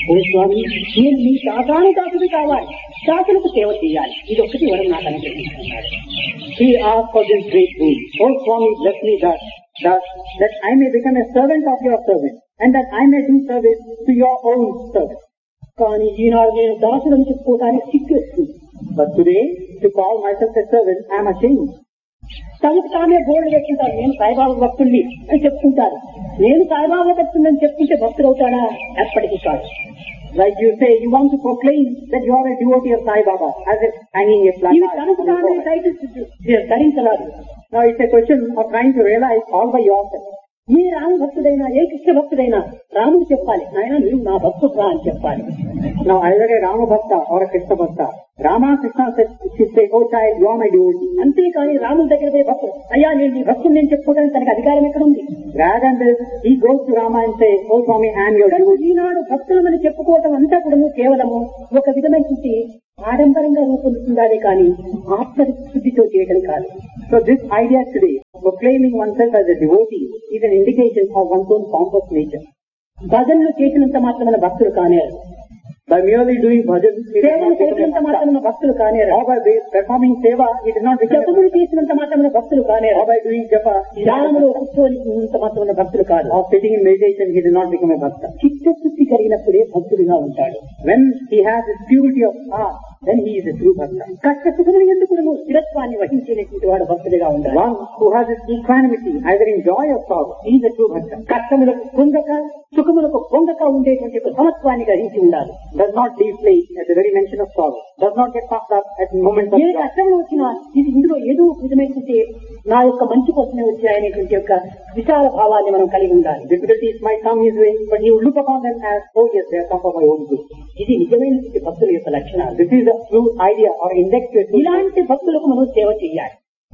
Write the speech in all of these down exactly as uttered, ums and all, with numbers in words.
ఓ స్వామి, నేను మీ శాతాను దాసుడు కావాలి, శాసనకు సేవ చేయాలి, ఇది ఒక్కటి వరం నాకు అనుగ్రహించుకున్నాడు. He asked for this great boon. Oh Swami, bless me that, that, that I may become a servant of your servant, and that I may do service to your own servant. కానీ ఈనాడు నేను దాసుడని చెప్పుకోవడానికి సిగ్గేస్తుంది. But today, to call myself a servant, I am ashamed. తనకు తానే board పెట్టుకుంటారు, నేను సాయిబాబా భక్తుల్ని అని చెప్పుకుంటారు. నేను సాయిబాబా భక్తులని చెప్పుకుంటే భక్తుడు అవుతాడా? ఎప్పటికీ కాదు. Like you say, you want to proclaim that you are a devotee of Sai Baba, as if hanging a flag. ఇవి తనకు తానే titles ధరించరాదు. Now it's a question of trying to realize all by yourself. ఏ రామ భక్తుడైనా, ఏ కృష్ణ భక్తుడైనా రాముడు చెప్పాలి, నాయన నువ్వు నా భక్తుడు రా అని చెప్పాలి. Now either a Rama Bhakta or a Krishna Bhakta, Rama Krishna should say, oh child, you are my devotee. అంతేకాని రాముడి దగ్గర పోయి భక్తుడు, అయ్యా నేను నీ భక్తుడు నేను చెప్పుకోవడానికి తనకి అధికారం ఎక్కడ ఉంది? Rather than this, he goes to Rama and says, oh Swami, I am your devotee. ఈనాడు భక్తులమని చెప్పుకోవటం అంతా కూడా కేవలము ఒక విధమైనటువంటి ఆడంబరంగా రూపొందుతుందానే కానీ ఆత్మశుద్ధితో చేయడం కాదు. So this idea today, proclaiming oneself as a devotee, is an indication of one's own pompous nature. భజనలు చేసినంత మాత్రమైన భక్తులు కానేరు. By merely doing bhajan, సేవలు చేసినంత మాత్రమైన భక్తులు కానేరు. Or by performing seva, it is not become. జపములు చేసినంత మాత్రమైన భక్తులు కానేరు. Or by doing japa, ధ్యానములో కూర్చోనింత మాత్రమైన భక్తులు కాదు. Or sitting in meditation, he does not become a bhakta. చిత్తశుద్ధి కలిగినప్పుడే భక్తుడిగా ఉంటాడు. When he has the purity of heart, then he is a true bhakta. కష్ట సుఖములు ఎందుకు స్థిరత్వాన్ని వహించేటువంటి వాడు భక్తుడిగా ఉండాలి. One who has his equanimity, either in joy or sorrow, he is a true bhakta. కష్టములకు పొంగక సుఖములకు పొంగక ఉండేటువంటి ఒక సమత్వాన్ని గ్రహించి ఉండాలి. Does not deflate at the very mention of sorrow. Does not get puffed up at moments of A joy. కష్టములు వచ్చినా ఇది ఇందులో ఏదో విధమైనటువంటి నా యొక్క మంచి కోసమే వచ్చాయనేటువంటి యొక్క విశాల భావాన్ని మనం కలిగి ఉండాలి. Difficulties might come his way, but he will look upon them as, oh yes, they have come for my own good. ఇది నిజమైనటువంటి భక్తుల యొక్క లక్షణాలు. This is the true idea or index to it. ఇలాంటి భక్తులకు మనం సేవ చేయాలి.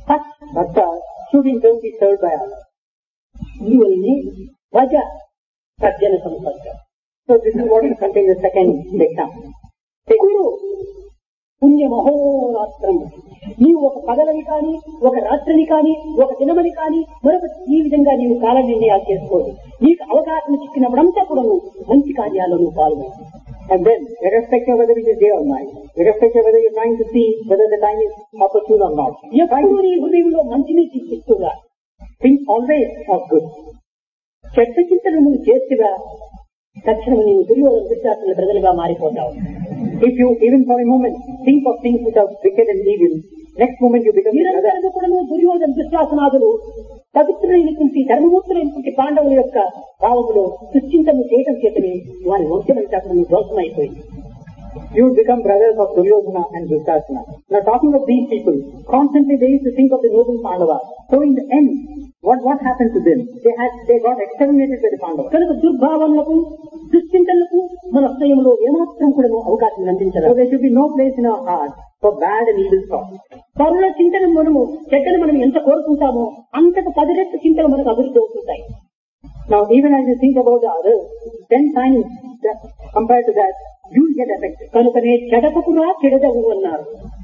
Bhakta should in turn be served by others. ఇందువల్లనే భజ సజ్జన సంపర్క. So this is what is contained in the second example. గురు పుణ్య మహోరాత్రం. నీవు ఒక పగలని కానీ, ఒక రాత్రిని కానీ, ఒక దినమని కానీ, మరొక ఈ విధంగా నీవు కాల నిర్ణయాలు చేసుకోదు. నీకు అవకాశం చిక్కినప్పుడంతా కూడా నువ్వు మంచి కార్యాల్లో నువ్వు పాల్గొను. And then, irrespective of whether it is day or night, irrespective of whether you are trying to see whether the time is opportune or not, ఎప్పుడు నీ హృదయంలో మంచిని చింతిస్తుగా, think always of good. చెడ్డ చింతను నువ్వు చేస్తుగా తక్షణం నీవు దుర్యోధన దుశ్శాసన ప్రజలుగా మారిపోతావు. If you, even for a moment, think of things which are wicked and evil, next moment you become another. నిరంతరం కూడా నువ్వు దుర్యోధన దుశ్శాసనాదులు పవిత్రులైనటువంటి ధర్మమూర్తులైనటువంటి పాండవుల యొక్క భావములో దుశ్చింతను చేయటం చేతని వారి వంశమంతా కూడా దోషం అయిపోయింది. You become brothers of Duryodhana and Dushasana. Now talking of these people, constantly they used to think of the noble Pandavas. So in the end, what what happened to them? They had they got exterminated by the Pandavas. కనుక దుర్భావనలకు దుశ్చింతనలకు మన హృదయంలో ఏమాత్రం కూడా అవకాశం అందించరు. So there should be no place in our heart for bad and evil thoughts. పరుల చింతన మనము చెడ్డను మనం ఎంత కోరుకుంటామో అంతకు పది రెట్లు చింతలు మనకు అభివృద్ధి అవుతుంటాయి. Now even as you think about the others, ten times that, compared to that, you will get affected. కనుకనే చెడపకురా చెడదవు అన్నారు.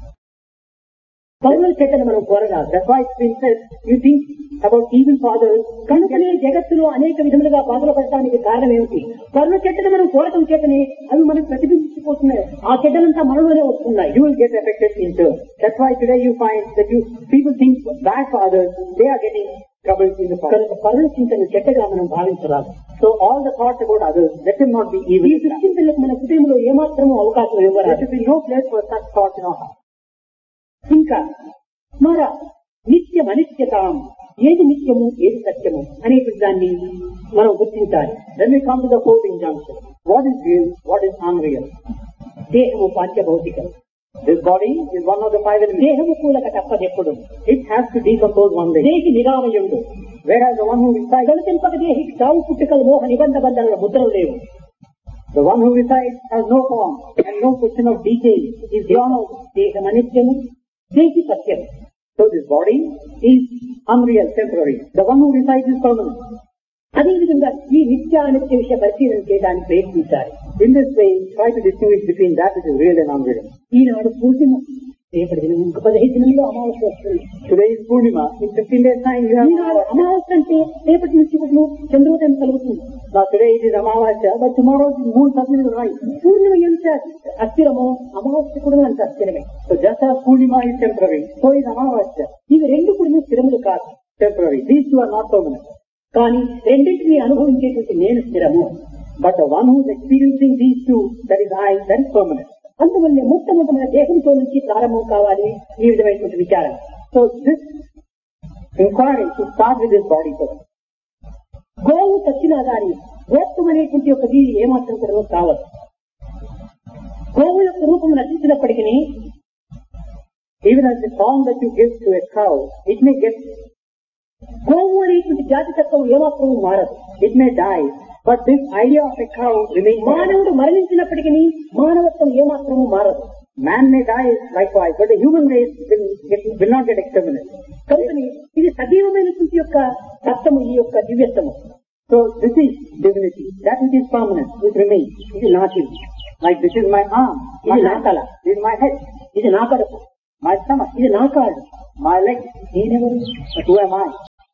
పరుల చెడ్డను మనం కోరగాలి. That's why it's been said, you think about evil for others. కనుకనే జగత్తులో అనేక విధములుగా బాధలు పడటానికి కారణం ఏమిటి? పరుల చెడ్డను మనం కోరటం చేతనే అవి మనకు ప్రతిబింబించిపోతున్నాయి. ఆ చెడ్డలంతా మనలోనే వస్తున్నాయి. You will get affected in turn. That's why today you find that you people think bad for others, they are getting troubles in the past. కనుక పరుల చింతను చెడ్డగా మనం భావించరాదు. So all the thoughts about others, let them not be evil. ఈ దుశ్చింతలకు మన హృదయంలో ఏమాత్రమూ అవకాశం There ఇవ్వరాదు. should be no place for such thoughts in our heart. ఇంకా మర నిత్యం అనిత్యతాం, ఏది నిత్యము ఏది సత్యము అనేటువంటి దాన్ని మనం గుర్తించాలి. Then we come to the fourth injunction. What is real? What is unreal? దేహము పాంచభౌతికం. This body is one of the five elements. దేహము కూలక తప్పదెప్పుడు. It has to decompose one day. దేహి నిరామయుడు. Whereas the one who resides, గణతింపక దేహికి సావు పుట్టుకలు మోహ నిబంధ బంధనల ముద్రలు లేవు. the one who resides has no form and no question of decay, is beyond all. దేహం అనిత్యము, దేహి సత్యం. So this body is unreal, temporary. The one who resides is permanent. అదేవిధంగా ఈ నిత్య అనిత్య విషయ పరిశీలన చేయడానికి ప్రయత్నించాలి. In this way, try to distinguish between that which is real and unreal. ఈనాడు పూర్తిమ రేపటి దినం ఇంక పదహైదు దినంలో అమావాస్య వస్తుంది. Today is Purnima. In fifteen days time you have Amavasya. అమావాస్య అంటే రేపటి నుంచి ఇప్పుడు చంద్రోదయం కలుగుతుంది. Now today it is Amavasya, but tomorrow the moon suddenly will rise. పూర్ణిమ ఎంత అస్థిరమో అమావాస్య కూడా అంత అస్థిరమే. So just as Purnima is temporary, so is Amavasya. ఇవి రెండు కూడా స్థిరములు కాదు, temporary. These two are not permanent. కానీ రెండింటినీ అనుభవించేటువంటి నేను స్థిరము. But the one who is experiencing these two, that is I, that is permanent. అందువల్ల మొట్టమొదటి మన దేహంతో నుంచి ప్రారంభం కావాలి ఈ విధమైనటువంటి విచారం. So this inquiry should start with this body first. గోవు చచ్చినా గాని గోత్వం అనేటువంటి ఒక దీని ఏమాత్రం కూడా కావచ్చు. గోవు యొక్క రూపం నశించినప్పటికీ even as the form that you give to a cow, it may get, గోవు అనేటువంటి జాతి తత్వం ఏమాత్రం మారదు. it may die, but this idea of a cow remains. మానవుడు మరణించినప్పటికీ మానవత్వం ఏమాత్రము మారదు. Man may die likewise, but the human race will, will not get exterminated. కనుకని ఇది సజీవమైనటువంటి యొక్క తత్వము, ఈ యొక్క దివ్యత్వము. So this is divinity, that which is permanent, which remains. ఇది నాటి, like this is my arm, my ఇది నా hand, తల, this is my head, ఇది నా కడుపు, my stomach, ఇది నా కాళ్ళు, my leg. నేనెవరు, But who am I?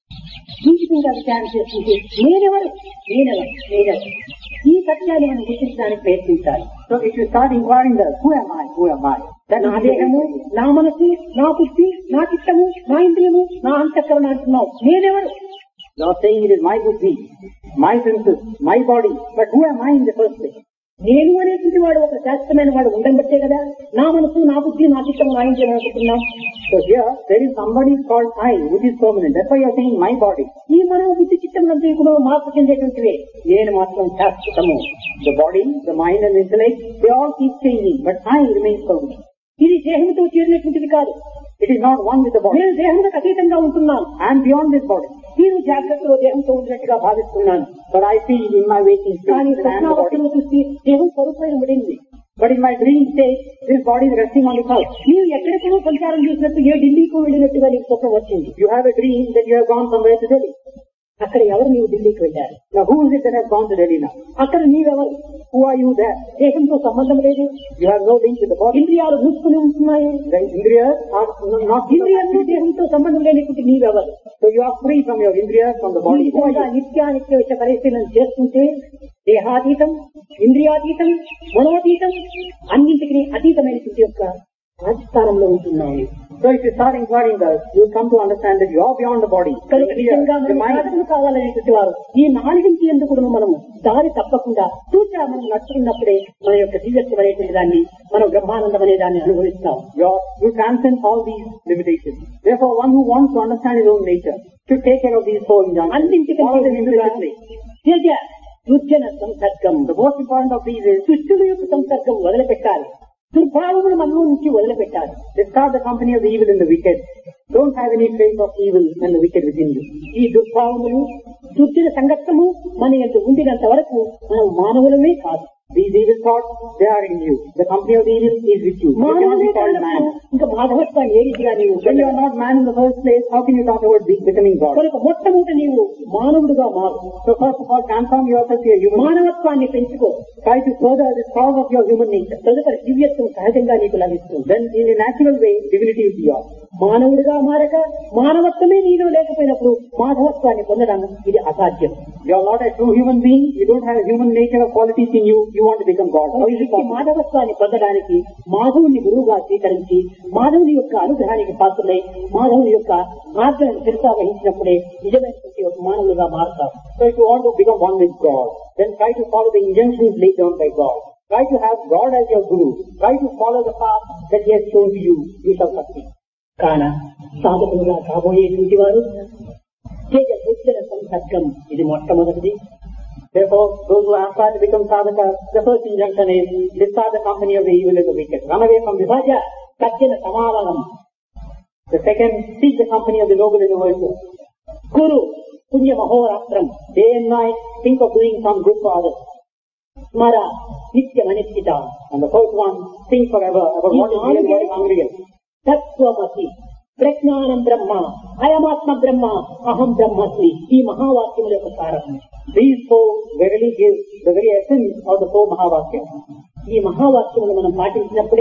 ఈ విధంగా విచారణ చేస్తుంటే నేనెవరు నేనెవరు నేనెవరు ఈ సత్యాన్ని మనం గుర్తించడానికి ప్రయత్నించాలి. So if you start inquiring that, who am I, who am I? That నా దేహము, నా మనసు, నా బుద్ధి, నా చిత్తము, నా ఇంద్రియము, నా అంతఃకరణ అంటున్నావు. నేనెవరు? you are saying it is my buddhi, my senses, my body, but who am I in the first place? నేను అనేటువంటి వాడు ఒక శాశ్వతమైన వాడు ఉండబట్టే కదా నా మనసు, నా బుద్ధి, నా చిత్తము, నా ఇంద్రియం అనుకుంటున్నాం. So here there is somebody called I, which is permanent. That's why you are saying my body. ఈ మనో బుద్ధి చిత్తములంతా కూడా మార్పు చెందేటువంటివే. నేను మాత్రం శాశ్వతము. The body, the mind and the intellect, they all keep changing, but I remain permanent. ఇది దేహంతో చేరినటువంటిది కాదు. It is not one with the body. నేను దేహంలో అతీతంగా ఉంటున్నాను. I am beyond this body. నేను జాగ్రత్తలో దేహంతో ఉండినట్టుగా భావిస్తున్నాను. But I feel in my waking కానీ state that I am the body. స్వప్నావస్థను చూసి దేహం స్వరూపమైన పడింది. But in my dream state, this body is resting on the couch. నీవు ఎక్కడికో సంచారం చేసినట్టు ఏ ఢిల్లీకి వెళ్ళినట్టుగా నీకు స్వప్నం వచ్చింది. You have a dream that you have gone somewhere to Delhi. అక్కడ ఎవరు నీవు ఢిల్లీకి వెళ్ళారు? Now who is it that has gone to Delhi now? అక్కడ నీవెవరు? Who are you there? దేహంతో సంబంధం లేదు. You have no link with the body. ఇంద్రియాలు మూసుకుని ఉంటున్నాయి. The indriyas are not ఇంద్రియాలు దేహంతో సంబంధం లేనిటువంటి నీవెవరు? So you are free from your indriyas, from the body. ఈ విధంగా నిత్యానిత్య విషయ పరిశీలన చేస్తుంటే దేహాతీతం, ఇంద్రియాతీతం, మనోతీతం, అన్నింటికి అతీతమైనటువంటి యొక్క రాజస్థానంలో ఉంటున్నాము. So if you start inquiring this, you will come to understand that you are beyond the body. కనుక నిజంగా The మనం mind. సాధకులు కావాలనేటువంటి వారు ఈ నాలుగింటి ఎందుకు మనము దారి తప్పకుండా తూచా మనం నడుచుకున్నప్పుడే మన యొక్క దివ్యత్వం అనేటువంటి దాన్ని మనం బ్రహ్మానందం అనే దాన్ని అనుభవిస్తాం. You are- you transcend all these limitations. Therefore, one who wants to understand his own nature should take care of these four injunctions. అన్నింటికి Follow them implicitly. Teja దుర్జన సంసర్గం. The most important of these is దుష్టుల యొక్క సంసర్గం వదిలిపెట్టాలి. దుర్భావములు మనలో నుంచి వదిలిపెట్టాలి. discard the company of the evil and the wicked. Don't have any trace of evil and the wicked within you. ఈ దుర్భావములు, దుర్జన సంగత్వము మన యొక్క ఉండినంత వరకు మనం మానవులమే కాదు. These evil thoughts, they are in you. The company of the evil is with you. You cannot మానవులే be called కానప్పుడు man. ఇంకా మాధవత్వాన్ని ఏ రీతిగా నీవు When you are not man in the first place, how can you talk about be- becoming God? కనుక మొట్టమొదటి నీవు మానవుడిగా మారు. So first of all, transform yourself to a human. మానవత్వాన్ని పెంచుకో. Try to further the cause of your human nature. తదుపరి దివ్యత్వం సహజంగా నీకు లభిస్తుంది. Then in a natural way, divinity will be yours. మానవుడిగా మారక మానవత్వమే నీలో లేకపోయినప్పుడు మాధవత్వాన్ని పొందడం ఇది అసాధ్యం. You are not a true human being. You don't have a human nature or qualities in you. You want to become God. How is it ఈ possible? మాధవత్వాన్ని పొందడానికి మాధవుని గురువుగా స్వీకరించి మాధవుని యొక్క అనుగ్రహానికి పాత్రలై మాధవుని యొక్క మార్గాన్ని చిరుతా వహించినప్పుడే నిజమైనటువంటి ఒక మానవులుగా మారుతారు. So if you want to become one with God, then try to follow the injunctions laid down by God. Try to have God as your guru. Try to follow the path that He has shown to you. You shall succeed. కాన సాధకులుగా కాబోయేటువంటి వారు తేజ దుర్జన సంసర్గం ఇది మొట్టమొదటిది. Therefore, those who aspire to become sadhakas, the first injunction is discard the company of the evil and the wicked. Run away from this. సహజ సజ్జన సమావనం. The second, seek the company of the noble and the virtuous. గురు పుణ్య మహోరాత్రం. Day and night, think of doing some good for others. స్మర నిత్యమనిశ్చిత. And the first one, think forever about what is real and what is unreal. తత్వమసి ప్రజ్ఞానం బ్రహ్మ అయమాత్మ బ్రహ్మ అహం బ్రహ్మస్మి. ఈ మహావాక్యముల యొక్క సారం. These four verily give the very essence of the four Mahavakyas. ఈ మహావాక్యములు మనం పాటించినప్పుడే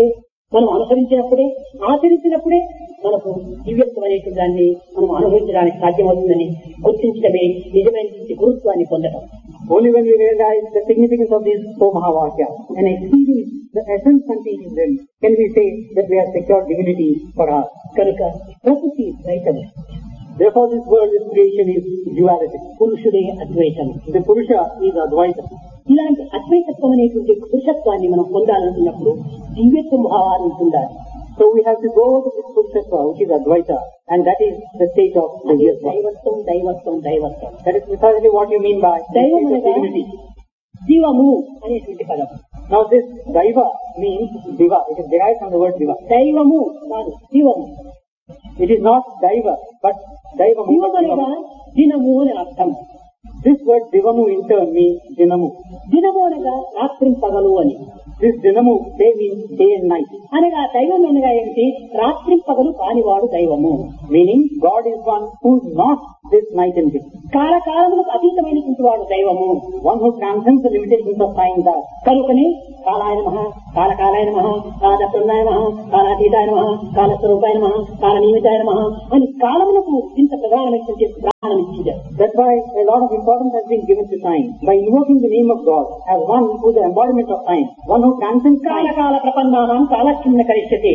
మనం అనుసరించినప్పుడే ఆచరించినప్పుడే మనకు దివ్యత్వం అనేటువంటి దాన్ని మనం అనుభవించడానికి సాధ్యమవుతుందని గుర్తించడమే నిజమైనటువంటి గురుత్వాన్ని పొందడం. Only when we realize the significance of these four Mahavakyas and experience the essence contained in them can we say that we have secured divinity for us. కనుక ప్రకృతి ద్వైతం. Therefore this world, this creation is duality. పురుషుడే Advaitam. The Purusha is Advaita. ఇలాంటి అద్వైతత్వం అనేటువంటి పురుషత్వాన్ని మనం పొందాలనుకున్నప్పుడు దివ్యత్వ భావాన్ని పొందాలి. So we have to go to this Purushatva, which is Advaita, and that is the state of the Divyatva. దైవత్వం దైవత్వం దైవత్వం. That is precisely what you mean by దైవం అనగా divinity. జీవము అనేటువంటి పదం. Now this Daiva means Diva. It is derived from the word Diva. దైవము కాదు జీవము. It is not Daiva, but Daivamu. జీవం అనగా దినము అని అర్థం. This word Divamu in turn means Dinamu. దినము అనగా రాత్రి పగలు అని. This Dinamu, they mean day and night. అనగా దైవం అనగా ఏమిటి? రాత్రి పగలు కానివాడు దైవము. Meaning God is one who is not this night and day. కాలకాలములకు అతీతమైనటువంటి వాడు దైవము. One who transcends the limitations of time. That కనుకనే కాలాయ నమః, కాలకాలాయ నమః, కాలప్రదాయ నమః, కాలాతీతాయ నమః, కాలస్వరూపాయ నమః, కాలనిమితాయ నమః అని కాలములకు ఇంత ప్రధానమైనటువంటి ప్రాణం ఇచ్చింది. That's why a lot of importance has been given to time by invoking the name of God as one who is the embodiment of time, one who transcends time. కాలకాల ప్రపన్నానాం కాలక్షిన్న కరిష్యతే.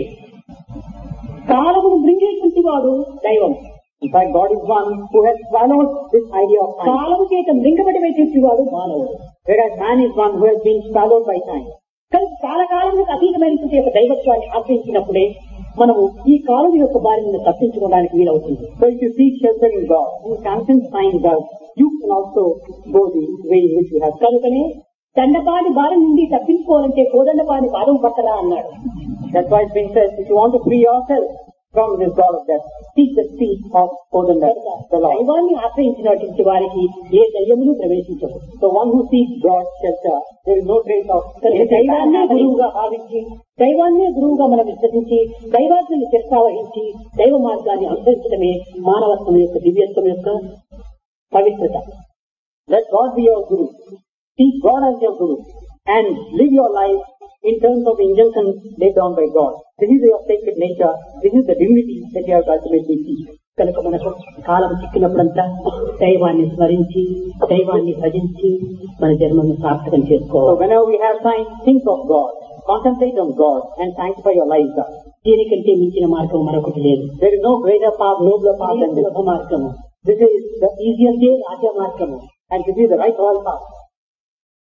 కాలమును మృంగేటువంటి వాడు దైవం. In fact, God is one who has swallowed this idea of time. కాలము చేత మృంగబడినటువంటి వాడు మానవుడు. Whereas man is one who has been swallowed by time. కానీ కాలకాలములకు అతీతమైనటువంటి యొక్క దైవత్వాన్ని ఆశ్రయించినప్పుడే మనము ఈ కాలం యొక్క బారి మీద తప్పించుకోవడానికి వీలవుతుంది. So if you seek shelter in God, who transcends time does, you can also go the way in which you have. కనుకనే దండపాని బారి నుండి తప్పించుకోవాలంటే కోదండపాని పాదం పట్టరా అన్నాడు. That's why it's been said, if you want to free yourself from this God of death, seek the feet of Kodanda, the Lord. దైవాన్ని ఆశ్రయించినటువంటి వారికి ఏ దయ్యమును ప్రవేశించదు. So one who seeks God's shelter, there is no trace of దైవాన్నే గురువుగా భావించి, దైవాన్నే గురువుగా మనం విశ్వసించి, దైవాజ్ఞని శిరసావహించి దైవ మార్గాన్ని అనుసరించడమే మానవత్వం యొక్క దివ్యత్వం యొక్క పవిత్రత. Let God be your Guru. Seek God as your Guru and live your life in terms of the injunctions laid down by God. This is your sacred nature. This is the divinity that you have to ultimately seek. కనుక మనకు కాలం చిక్కినప్పుడంతా దైవాన్ని స్మరించి దైవాన్ని భజించి మన జన్మను సార్థకం So చేసుకోవాలి. whenever we have time, think of God, concentrate on God and sanctify your lives up. దీనికంటే మించిన మార్గం మరొకటి లేదు. There is no greater path, nobler path than this. సులభ మార్గము. This is the easiest ఇదే way రాజ్య మార్గము. and this is the right royal path.